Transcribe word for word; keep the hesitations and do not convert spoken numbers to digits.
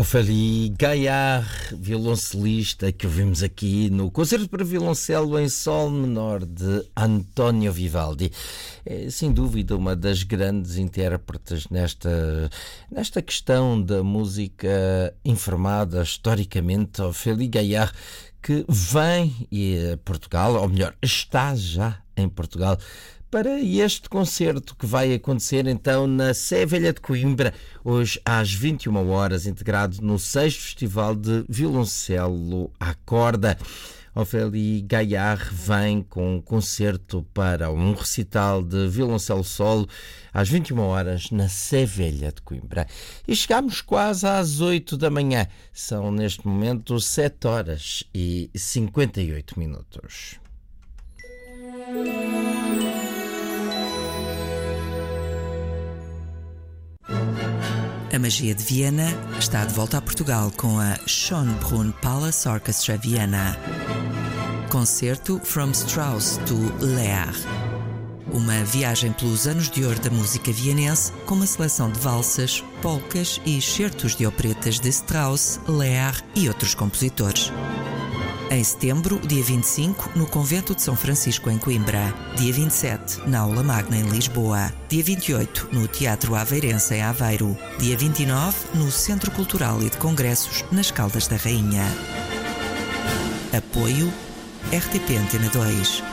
Ophélie Gaillard, violoncelista, que ouvimos aqui no Concerto para Violoncelo em Sol Menor de António Vivaldi. É, sem dúvida, uma das grandes intérpretes nesta, nesta questão da música informada historicamente. Ophélie Gaillard, que vem a Portugal, ou melhor, está já em Portugal, para este concerto que vai acontecer então na Sé Velha de Coimbra, hoje às vinte e uma horas, integrado no sexto Festival de Violoncelo à Corda. Ophélie Gaillard vem com um concerto para um recital de violoncelo solo às vinte e uma horas na Sé Velha de Coimbra. E chegamos quase às oito da manhã. São neste momento sete horas e cinquenta e oito minutos. A magia de Viena está de volta a Portugal com a Schönbrunn Palace Orchestra Viena. Concerto From Strauss to Lear. Uma viagem pelos anos de ouro da música vienense com uma seleção de valsas, polcas e excertos de operetas de Strauss, Lear e outros compositores. Em setembro, dia vinte e cinco, no Convento de São Francisco, em Coimbra. Dia vinte e sete, na Aula Magna, em Lisboa. Dia vinte e oito, no Teatro Aveirense, em Aveiro. Dia vinte e nove, no Centro Cultural e de Congressos, nas Caldas da Rainha. Apoio R T P Antena dois.